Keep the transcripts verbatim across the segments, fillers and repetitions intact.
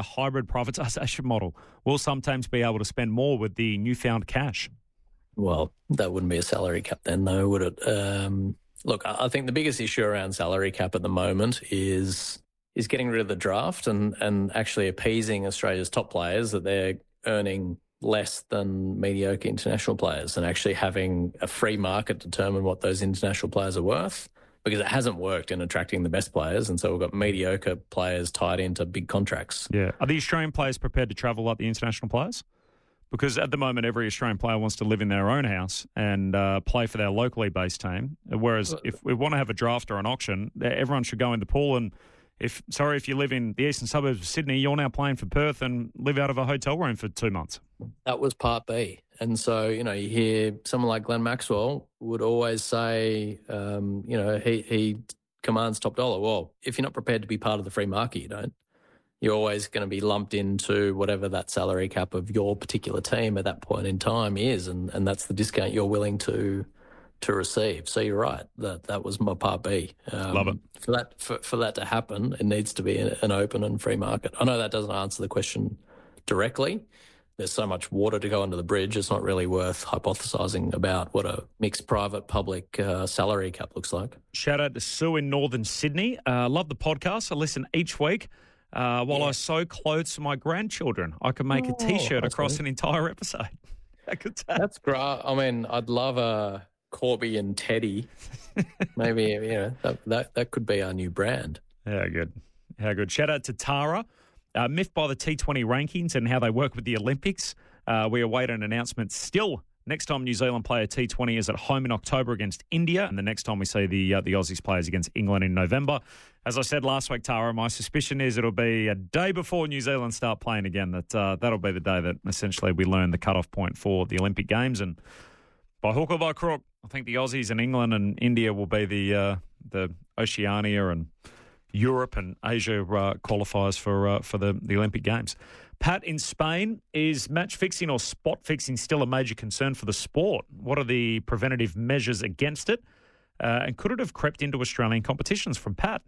uh, hybrid privatisation model will sometimes be able to spend more with the newfound cash. Well, that wouldn't be a salary cap then, though, would it? Um, look, I think the biggest issue around salary cap at the moment is is getting rid of the draft and, and actually appeasing Australia's top players that they're earning less than mediocre international players and actually having a free market determine what those international players are worth, because it hasn't worked in attracting the best players. And so we've got mediocre players tied into big contracts. Yeah. Are the Australian players prepared to travel like the international players? Because at the moment, every Australian player wants to live in their own house and uh, play for their locally based team. Whereas if we want to have a draft or an auction, everyone should go in the pool and If sorry, if you live in the eastern suburbs of Sydney, you're now playing for Perth and live out of a hotel room for two months. That was part B. And so, you know, you hear someone like Glenn Maxwell would always say, um, you know, he, he commands top dollar. Well, if you're not prepared to be part of the free market, you don't. You're always going to be lumped into whatever that salary cap of your particular team at that point in time is, and, and that's the discount you're willing to to receive. So you're right. That that was my part B. Um, Love it. For that for, for that to happen, it needs to be an open and free market. I know that doesn't answer the question directly. There's so much water to go under the bridge. It's not really worth hypothesising about what a mixed private public uh, salary cap looks like. Shout out to Sue in northern Sydney. Uh, love the podcast. I listen each week. Uh, while Yeah. I sew clothes for my grandchildren, I can make Oh, a T-shirt that's across good. an entire episode. How good's that? That's great. I mean, I'd love a Corby and Teddy. Maybe, you know, that, that, that could be our new brand. How good. How good. Shout out to Tara. Uh, miffed by the T twenty rankings and how they work with the Olympics. Uh, we await an announcement still. Next time New Zealand play a T twenty is at home in October against India, and the next time we see the uh, the Aussies players against England in November. As I said last week, Tara, my suspicion is it'll be a day before New Zealand start playing again. That uh, that'll be the day that essentially we learn the cutoff point for the Olympic Games, and by hook or by crook, I think the Aussies and England and India will be the uh, the Oceania and Europe and Asia uh, qualifiers for uh, for the, the Olympic Games. Pat, in Spain, is match fixing or spot fixing still a major concern for the sport? What are the preventative measures against it? Uh, and could it have crept into Australian competitions? From Pat.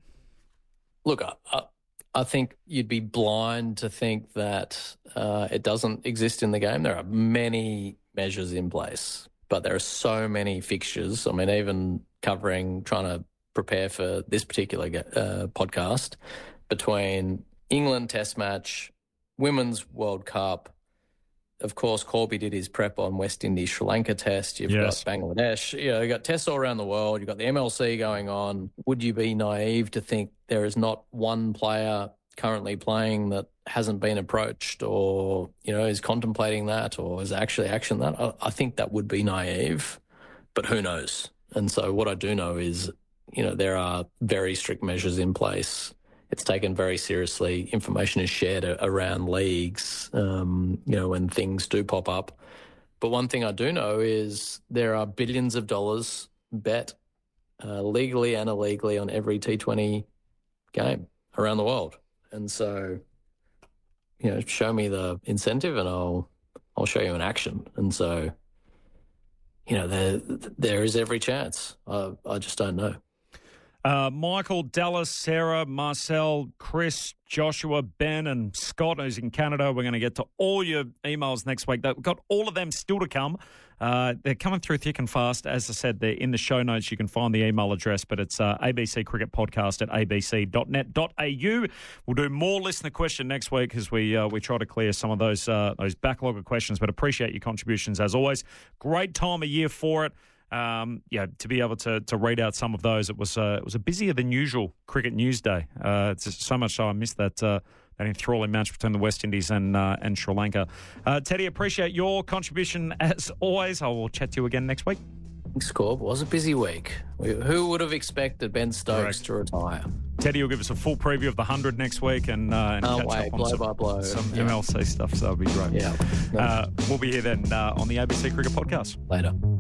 Look, I, I think you'd be blind to think that uh, it doesn't exist in the game. There are many measures in place, but there are so many fixtures. I mean, even covering, trying to prepare for this particular uh, podcast, between England Test match, Women's World Cup, of course, Corby did his prep on West Indies Sri Lanka Test. You've Yes. got Bangladesh. You know, you've got tests all around the world. You've got the M L C going on. Would you be naive to think there is not one player currently playing that hasn't been approached or, you know, is contemplating that or is actually actioning that? I, I think that would be naive, but who knows? And so what I do know is, you know, there are very strict measures in place. It's taken very seriously. Information is shared a- around leagues, um, you know, when things do pop up. But one thing I do know is there are billions of dollars bet uh, legally and illegally on every T twenty game around the world. And so, you know, show me the incentive and I'll I'll show you an action. And so, you know, there there is every chance. I, I just don't know. Uh, Michael, Dallas, Sarah, Marcel, Chris, Joshua, Ben, and Scott, who's in Canada. We're going to get to all your emails next week. We've got all of them still to come. Uh, they're coming through thick and fast. As I said, they're in the show notes. You can find the email address, but it's uh, A B C Cricket Podcast at a b c dot net dot a u. We'll do more listener question next week as we uh, we try to clear some of those uh, those backlog of questions. But appreciate your contributions as always. Great time of year for it. Um, yeah, to be able to to read out some of those, it was uh, it was a busier than usual cricket news day. Uh, it's just so much so I missed that uh, that enthralling match between the West Indies and uh, and Sri Lanka. Uh, Teddy, appreciate your contribution as always. I will chat to you again next week. Thanks, Corb. It was a busy week. Who would have expected Ben Stokes Correct. to retire? Teddy will give us a full preview of the one hundred next week and, uh, and Can't catch wait, up on blow some, by blow. some Yeah. M L C stuff, so that'll be great. Yeah. Uh, we'll be here then uh, on the A B C Cricket Podcast. Later.